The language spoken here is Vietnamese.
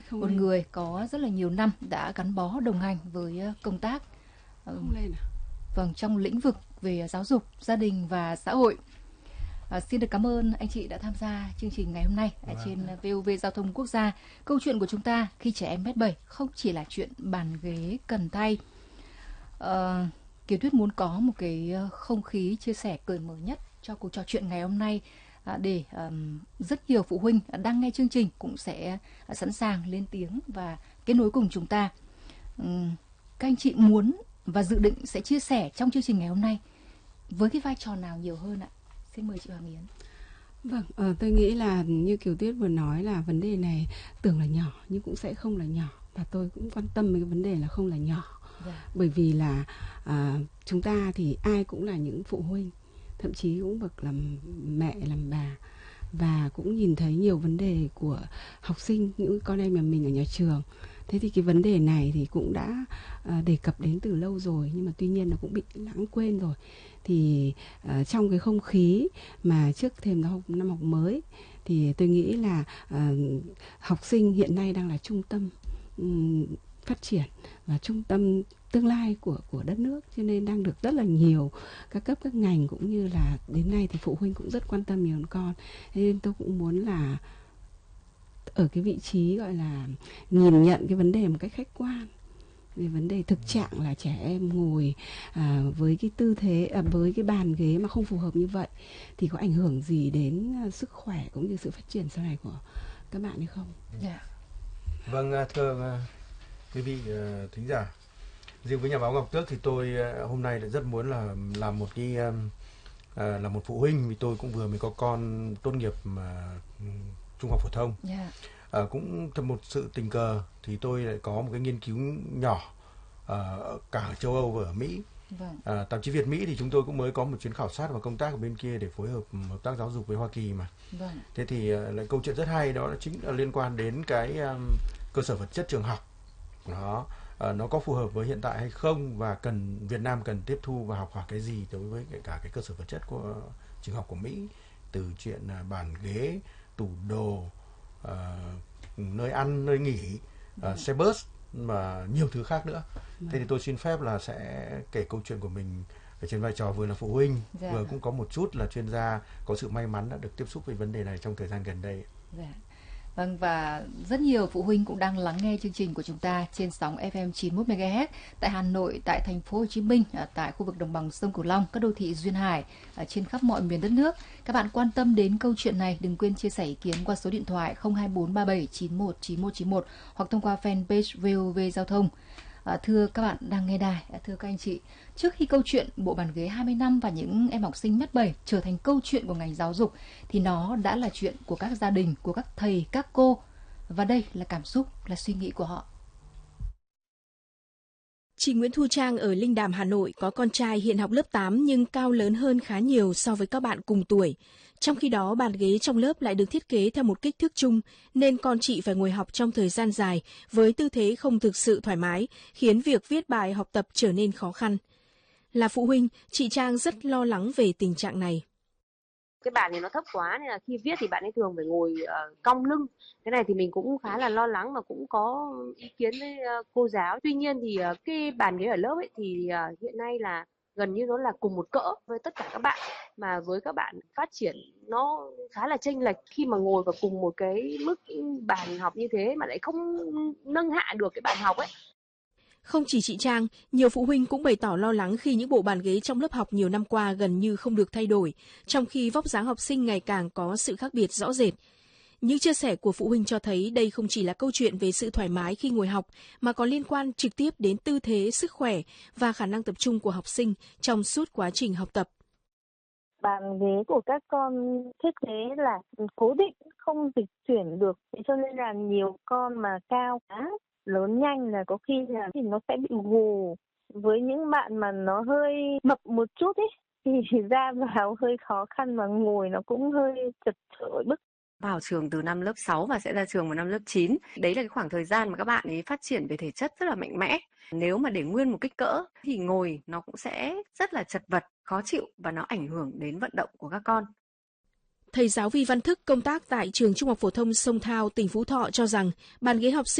một người có rất là nhiều năm đã gắn bó đồng hành với công tác trong lĩnh vực về giáo dục, gia đình và xã hội. Xin được cảm ơn anh chị đã tham gia chương trình ngày hôm nay trên VOV Giao thông Quốc gia. Câu chuyện của chúng ta khi trẻ em mét 7 không chỉ là chuyện bàn ghế cần thay. Kiều Tuyết muốn có một cái không khí chia sẻ cởi mở nhất cho cuộc trò chuyện ngày hôm nay, để rất nhiều phụ huynh đang nghe chương trình cũng sẽ sẵn sàng lên tiếng và kết nối cùng chúng ta. Các anh chị muốn và dự định sẽ chia sẻ trong chương trình ngày hôm nay với cái vai trò nào nhiều hơn ạ? Xin mời chị Hoàng Yến. Vâng, tôi nghĩ là như Kiều Tuyết vừa nói là vấn đề này tưởng là nhỏ nhưng cũng sẽ không là nhỏ, và tôi cũng quan tâm với cái vấn đề là không là nhỏ. Bởi vì là chúng ta thì ai cũng là những phụ huynh, thậm chí cũng bậc làm mẹ làm bà, và cũng nhìn thấy nhiều vấn đề của học sinh, những con em nhà mình ở nhà trường. Thế thì cái vấn đề này thì cũng đã đề cập đến từ lâu rồi, nhưng mà tuy nhiên nó cũng bị lãng quên rồi. Thì trong cái không khí mà trước thềm năm học mới thì tôi nghĩ là học sinh hiện nay đang là trung tâm phát triển và trung tâm tương lai của đất nước, cho nên đang được rất là nhiều các cấp các ngành cũng như là đến nay thì phụ huynh cũng rất quan tâm nhiều con. Thế nên tôi cũng muốn là ở cái vị trí gọi là nhìn nhận cái vấn đề một cách khách quan, về vấn đề thực trạng là trẻ em ngồi với cái tư thế với cái bàn ghế mà không phù hợp như vậy thì có ảnh hưởng gì đến sức khỏe cũng như sự phát triển sau này của các bạn hay không? Vâng, thưa quý vị thính giả, riêng với nhà báo Ngọc Tước thì tôi hôm nay rất muốn là làm một cái là một phụ huynh, vì tôi cũng vừa mới có con tốt nghiệp trung học phổ thông. Cũng một sự tình cờ thì tôi lại có một cái nghiên cứu nhỏ cả ở châu Âu và ở Mỹ. Tạp chí Việt Mỹ thì chúng tôi cũng mới có một chuyến khảo sát và công tác ở bên kia để phối hợp tác giáo dục với Hoa Kỳ mà. Thế thì lại câu chuyện rất hay, đó là chính là liên quan đến cái cơ sở vật chất trường học. Nó có phù hợp với hiện tại hay không, và Việt Nam cần tiếp thu và học hỏi cái gì đối với cả cái cơ sở vật chất của trường học của Mỹ, từ chuyện bàn ghế, tủ đồ, nơi ăn, nơi nghỉ, xe bus và nhiều thứ khác nữa. Thế thì tôi xin phép là sẽ kể câu chuyện của mình ở trên vai trò vừa là phụ huynh, vừa cũng có một chút là chuyên gia, có sự may mắn đã được tiếp xúc với vấn đề này trong thời gian gần đây. Vâng, và rất nhiều phụ huynh cũng đang lắng nghe chương trình của chúng ta trên sóng FM 91 MHz tại Hà Nội, tại thành phố Hồ Chí Minh, tại khu vực đồng bằng sông Cửu Long, các đô thị duyên hải trên khắp mọi miền đất nước. Các bạn quan tâm đến câu chuyện này, đừng quên chia sẻ ý kiến qua số điện thoại 02437919191 hoặc thông qua fanpage VOV Giao thông. Thưa các bạn đang nghe đài, thưa các anh chị, trước khi câu chuyện bộ bàn ghế 20 năm và những em học sinh mét 7 trở thành câu chuyện của ngành giáo dục thì nó đã là chuyện của các gia đình, của các thầy, các cô, và đây là cảm xúc, là suy nghĩ của họ. Chị Nguyễn Thu Trang ở Linh Đàm, Hà Nội có con trai hiện học lớp 8 nhưng cao lớn hơn khá nhiều so với các bạn cùng tuổi. Trong khi đó, bàn ghế trong lớp lại được thiết kế theo một kích thước chung, nên con chị phải ngồi học trong thời gian dài với tư thế không thực sự thoải mái, khiến việc viết bài học tập trở nên khó khăn. Là phụ huynh, chị Trang rất lo lắng về tình trạng này. Cái bàn này nó thấp quá nên là khi viết thì bạn ấy thường phải ngồi cong lưng. Cái này thì mình cũng khá là lo lắng và cũng có ý kiến với cô giáo. Tuy nhiên thì cái bàn ghế ở lớp ấy thì hiện nay là gần như nó là cùng một cỡ với tất cả các bạn, mà với các bạn phát triển nó khá là chênh lệch khi mà ngồi vào cùng một cái mức bàn học như thế mà lại không nâng hạ được cái bàn học ấy. Không chỉ chị Trang, nhiều phụ huynh cũng bày tỏ lo lắng khi những bộ bàn ghế trong lớp học nhiều năm qua gần như không được thay đổi, trong khi vóc dáng học sinh ngày càng có sự khác biệt rõ rệt. Những chia sẻ của phụ huynh cho thấy đây không chỉ là câu chuyện về sự thoải mái khi ngồi học, mà còn liên quan trực tiếp đến tư thế, sức khỏe và khả năng tập trung của học sinh trong suốt quá trình học tập. Bàn ghế của các con thiết kế là cố định, không dịch chuyển được, cho nên là nhiều con mà cao quá, lớn nhanh là có khi là thì nó sẽ bị gù. Với những bạn mà nó hơi mập một chút ấy thì ra vào hơi khó khăn, mà ngồi nó cũng hơi chật chội bức. Vào trường từ năm lớp 6 và sẽ ra trường vào năm lớp 9. Đấy là cái khoảng thời gian mà các bạn ấy phát triển về thể chất rất là mạnh mẽ. Nếu mà để nguyên một kích cỡ thì ngồi nó cũng sẽ rất là chật vật, khó chịu và nó ảnh hưởng đến vận động của các con. Thầy giáo Vi Văn Thức công tác tại trường Trung học phổ thông Sông Thao, tỉnh Phú Thọ cho rằng bàn ghế học sinh